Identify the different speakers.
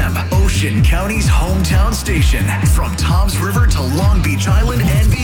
Speaker 1: FM, Ocean County's hometown station. From Toms River to Long Beach Island and